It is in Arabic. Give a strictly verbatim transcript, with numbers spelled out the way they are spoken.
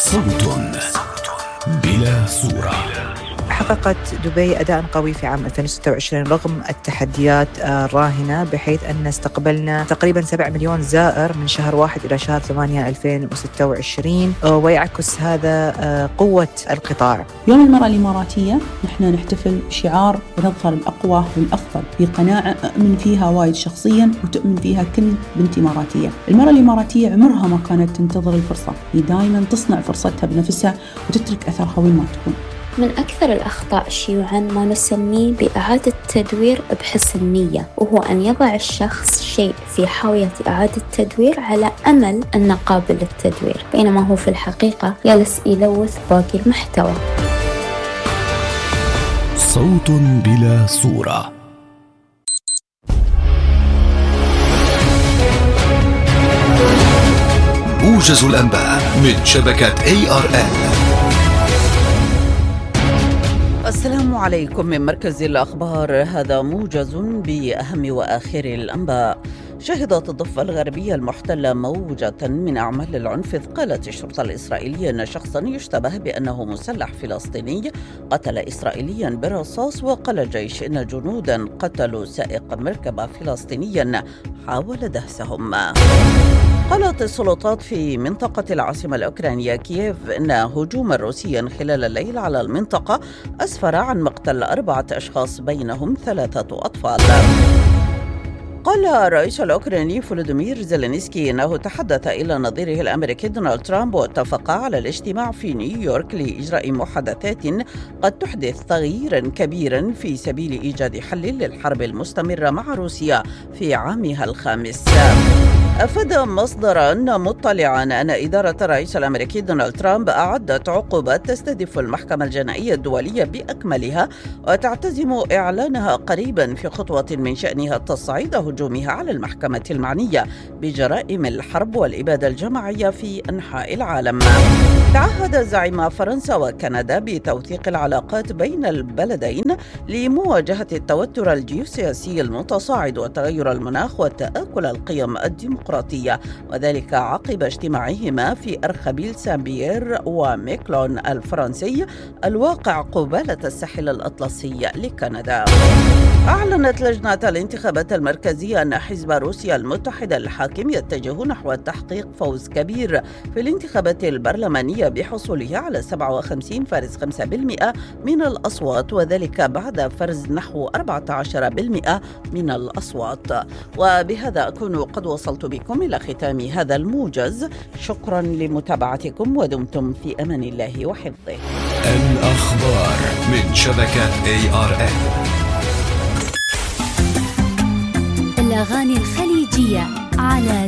صوت بلا صورة. حققت دبي أداء قوي في عام ألفين وستة وعشرين رغم التحديات الراهنة، بحيث أن استقبلنا تقريبا سبعة مليون زائر من شهر واحد إلى شهر ثمانية ألفين وستة وعشرين، ويعكس هذا قوة القطاع. يوم المرأة الإماراتية نحن نحتفل شعار ونظهر الأقوى والأفضل في قناعة أؤمن فيها وايد شخصيا وتؤمن فيها كل بنت إماراتية. المرأة الإماراتية عمرها ما كانت تنتظر الفرصة، هي دائما تصنع فرصتها بنفسها وتترك أثرها وين ما تكون. من أكثر الأخطاء شيوعاً ما نسميه بإعادة تدوير بحسن نية، وهو أن يضع الشخص شيء في حاوية إعادة تدوير على أمل أنه قابل للتدوير، بينما هو في الحقيقة جالس يلوث باقي المحتوى. صوت بلا صورة. موجز الأنباء من شبكة إيه آر إل. السلام عليكم من مركز الأخبار، هذا موجز بأهم وآخر الأنباء. شهدت الضفة الغربية المحتلة موجة من أعمال العنف، قالت الشرطة الإسرائيلية أن شخصا يشتبه بأنه مسلح فلسطيني قتل إسرائيليا برصاص، وقال الجيش إن جنودا قتلوا سائق مركبة فلسطينيا حاول دهسهم. قالت السلطات في منطقة العاصمة الأوكرانية كييف إن هجوما روسيا خلال الليل على المنطقة أسفر عن مقتل أربعة أشخاص بينهم ثلاثة أطفال. قال الرئيس الأوكراني فولودومير زيلينسكي أنه تحدث إلى نظيره الأمريكي دونالد ترامب واتفقا على الاجتماع في نيويورك لإجراء محادثات قد تحدث تغييرا كبيرا في سبيل إيجاد حل للحرب المستمرة مع روسيا في عامها الخامس. أفاد مصدرا مطلعا أن إدارة الرئيس الأمريكي دونالد ترامب أعدت عقوبات تستهدف المحكمة الجنائية الدولية بأكملها، وتعتزم إعلانها قريبا في خطوة من شأنها تصعيد هجومها على المحكمة المعنية بجرائم الحرب والإبادة الجماعية في أنحاء العالم. تعهد زعيم فرنسا وكندا بتوثيق العلاقات بين البلدين لمواجهة التوتر الجيوسياسي المتصاعد وتغير المناخ وتآكل القيم الديمقراطية، وذلك عقب اجتماعهما في أرخبيل سان بيير وميكلون الفرنسي الواقع قبالة الساحل الأطلسي لكندا. أعلنت لجنة الانتخابات المركزية أن حزب روسيا المتحدة الحاكم يتجه نحو تحقيق فوز كبير في الانتخابات البرلمانية بحصوله على سبعة وخمسين فاصلة خمسة بالمئة من الأصوات، وذلك بعد فرز نحو أربعة عشر بالمئة من الأصوات. وبهذا أكون قد وصلت بكم إلى ختام هذا الموجز. شكرا لمتابعتكم ودمتم في أمان الله وحفظه. الأخبار من شبكة إيه آر إل. الأغاني الخليجية على